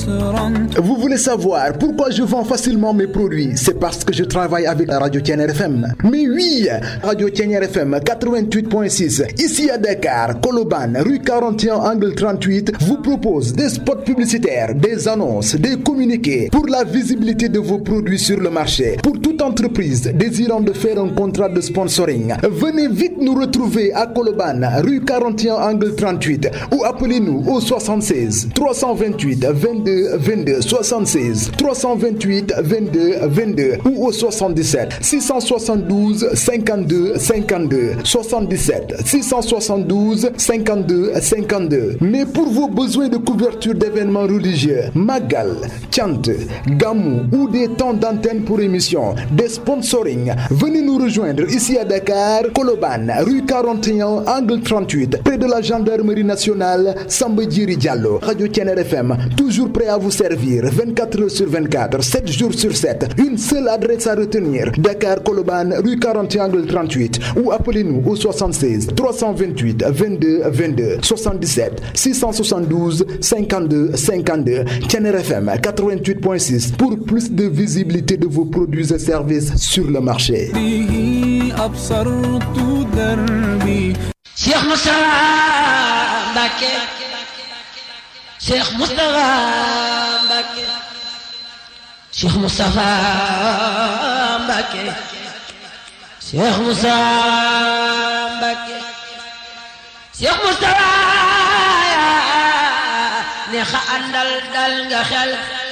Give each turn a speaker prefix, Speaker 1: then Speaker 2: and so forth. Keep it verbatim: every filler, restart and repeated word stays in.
Speaker 1: Vous voulez savoir pourquoi je vends facilement mes produits? C'est parce que je travaille avec la radio Thiéniere F M. Mais oui, radio Thiéniere F M quatre-vingt-huit point six, ici à Dakar, Colobane, rue quarante et un, angle trente-huit, vous propose des spots publicitaires, des annonces, des communiqués pour la visibilité de vos produits sur le marché. Pour toute entreprise désirant de faire un contrat de sponsoring, venez vite nous retrouver à Colobane, rue quarante et un, angle trente-huit, ou appelez-nous au soixante-seize trois cent vingt-huit vingt-deux vingt-deux soixante-seize trois cent vingt-huit vingt-deux vingt-deux ou au soixante-dix-sept six cent soixante-douze cinquante-deux cinquante-deux soixante-dix-sept six cent soixante-douze cinquante-deux cinquante-deux. Mais pour vos besoins de couverture d'événements religieux, Magal, Chant, Gamou ou des temps d'antenne pour émission, des sponsoring, venez nous rejoindre ici à Dakar, Colobane, rue quarante et un, angle trente-huit, près de la gendarmerie nationale Samba Djiri Diallo. Radio Thiéniere F M, toujours prêt à vous servir vingt-quatre heures sur vingt-quatre, sept jours sur sept. Une seule adresse à retenir: Dakar, Colobane, rue quarante et un, angle trente-huit, ou appelez-nous au soixante-seize trois cent vingt-huit vingt-deux vingt-deux soixante-dix-sept six cent soixante-douze cinquante-deux cinquante-deux. Thiéniere F M quatre-vingt-huit point six pour plus de visibilité de vos produits et services sur le marché.
Speaker 2: Cheikh Moustapha Mbacké, Cheikh Moustapha Mbacké, Cheikh Moustapha Mbacké, Cheikh Moustapha Mbacké, Cheikh Moustapha neexa àndal dal nga xel